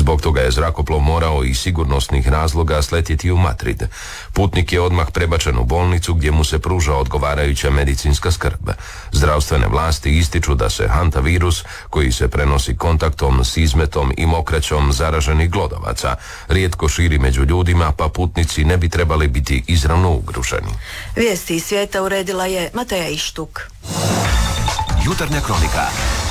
Zbog toga je zrakoplov morao iz sigurnosnih razloga sletjeti u Madrid. Putnik je odmah prebačen u bolnicu gdje mu se pruža odgovarajuća medicinska skrb. Zdravstvene vlasti ističu da se hantavirus, koji se prenosi kontaktom s izmetom i mokraćom zaraženih glodavaca, rijetko širi među ljudima, pa putnici ne bi trebali biti izravno ugroženi. Vijesti iz svijeta uredila je Mateja Ištuk. Jutarnja kronika.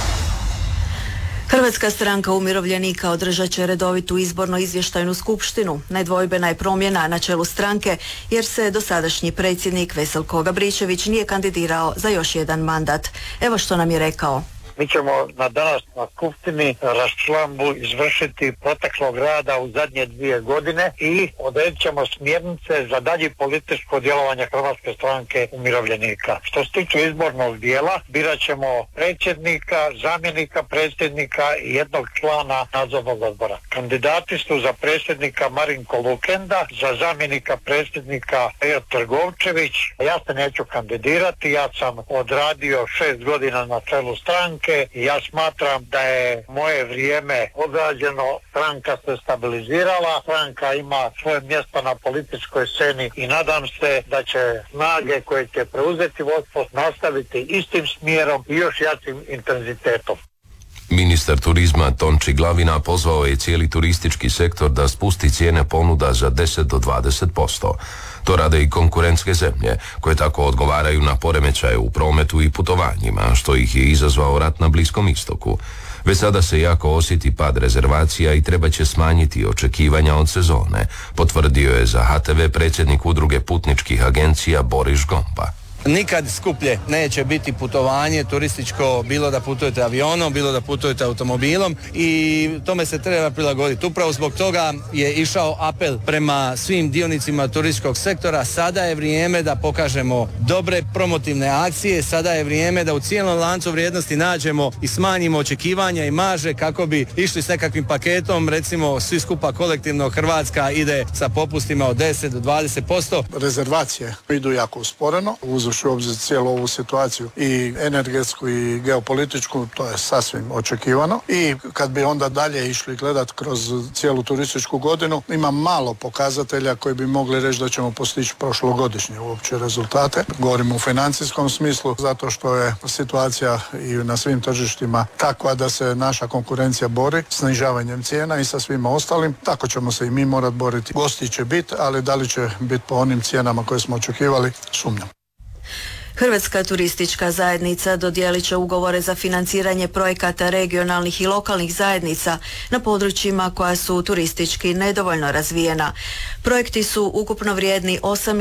Hrvatska stranka umirovljenika održat će redovitu izborno-izvještajnu skupštinu. Nedvojbena je promjena na čelu stranke jer se dosadašnji predsjednik Veselko Gabričević nije kandidirao za još jedan mandat. Evo što nam je rekao. Mi ćemo na danas na skupštini raščlambu izvršiti proteklog rada u zadnje 2 godine i odredit ćemo smjernice za dalje političko djelovanje Hrvatske stranke umirovljenika. Što se tiče izbornog dijela, birat ćemo predsjednika, zamjenika predsjednika i jednog člana nadzornog odbora. Kandidati su za predsjednika Marinko Lukenda, za zamjenika predsjednika Pejo Trgovčević. Ja se neću kandidirati, ja sam odradio 6 godina na čelu stranke i ja smatram da je moje vrijeme odrađeno, stranka se stabilizirala, stranka ima svoje mjesto na političkoj sceni i nadam se da će snage koje će preuzeti vodstvo nastaviti istim smjerom i još jačim intenzitetom. Ministar turizma Tonči Glavina pozvao je cijeli turistički sektor da spusti cijene ponuda za 10 do 20%. To rade i konkurentske zemlje, koje tako odgovaraju na poremećaje u prometu i putovanjima, što ih je izazvao rat na Bliskom istoku. Već sada se jako osjeti pad rezervacija i treba će smanjiti očekivanja od sezone, potvrdio je za HTV predsjednik udruge putničkih agencija Boris Gomba. Nikad skuplje neće biti putovanje turističko, bilo da putujete avionom, bilo da putujete automobilom i tome se treba prilagoditi. Upravo zbog toga je išao apel prema svim dionicima turističkog sektora. Sada je vrijeme da pokažemo dobre promotivne akcije, sada je vrijeme da u cijelom lancu vrijednosti nađemo i smanjimo očekivanja i marže kako bi išli s nekakvim paketom, recimo svi skupa kolektivno Hrvatska ide sa popustima od 10 do 20%. Rezervacije idu jako usporeno, uzevši u obzir cijelu ovu situaciju i energetsku i geopolitičku, to je sasvim očekivano. I kad bi onda dalje išli gledat kroz cijelu turističku godinu, ima malo pokazatelja koji bi mogli reći da ćemo postići prošlogodišnje uopće rezultate. Govorimo u financijskom smislu, zato što je situacija i na svim tržištima takva da se naša konkurencija bori snižavanjem cijena i sa svima ostalim. Tako ćemo se i mi morati boriti. Gosti će biti, ali da li će biti po onim cijenama koje smo očekivali, sumnjam. Hrvatska turistička zajednica dodijelit će ugovore za financiranje projekata regionalnih i lokalnih zajednica na područjima koja su turistički nedovoljno razvijena. Projekti su ukupno vrijedni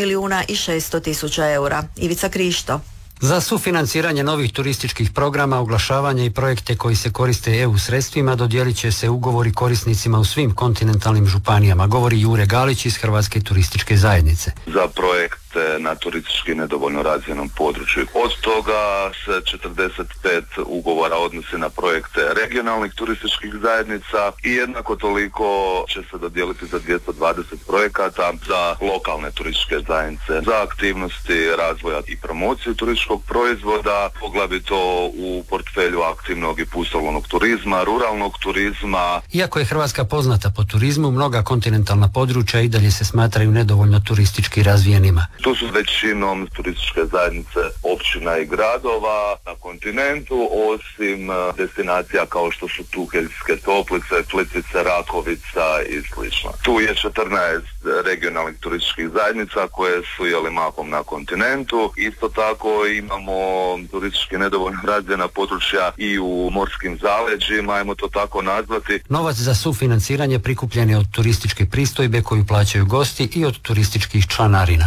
8.600.000 eura. Ivica Krišto. Za sufinanciranje novih turističkih programa, oglašavanje i projekte koji se koriste EU sredstvima dodijelit će se ugovori korisnicima u svim kontinentalnim županijama, govori Jure Galić iz Hrvatske turističke zajednice. Za projekte na turistički nedovoljno razvijenom području. Od toga se 45 ugovora odnosi na projekte regionalnih turističkih zajednica i jednako toliko će se dodijeliti za 220 projekata za lokalne turističke zajednice, za aktivnosti razvoja i promociju turističkog proizvoda, poglavito u portfelju aktivnog i pustolovnog turizma, ruralnog turizma. Iako je Hrvatska poznata po turizmu, mnoga kontinentalna područja i dalje se smatraju nedovoljno turistički razvijenima. Tu su većinom turističke zajednice općina i gradova na kontinentu, osim destinacija kao što su Tuheljske toplice, Plitvice, Rakovica i slično. Tu je 14 regionalnih turističkih zajednica koje su mahom na kontinentu. Isto tako imamo turistički nedovoljno razvijena područja i u morskim zaleđima, ajmo to tako nazvati. Novac za sufinanciranje prikupljen je od turističke pristojbe koju plaćaju gosti i od turističkih članarina.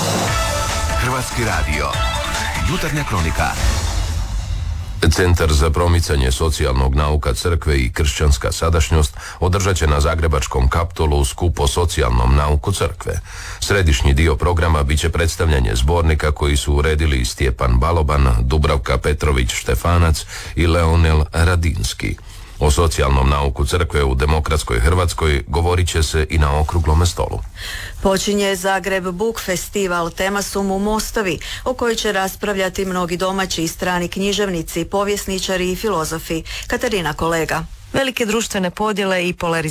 Hrvatski radio. Jutarnja kronika. Centar za promicanje socijalnog nauka crkve i kršćanska sadašnjost održat će na zagrebačkom Kaptolu skup o socijalnom nauku crkve. Središnji dio programa biće predstavljanje zbornika koji su uredili Stjepan Baloban, Dubravka Petrović-Štefanac i Leonel Radinski. O socijalnom nauku crkve u demokratskoj Hrvatskoj govorit će se i na okruglome stolu. Počinje Zagreb Book Festival, tema su mu mostovi, o kojoj će raspravljati mnogi domaći i strani književnici, povjesničari i filozofi. Katarina Kolega. Velike društvene podjele i polarizacije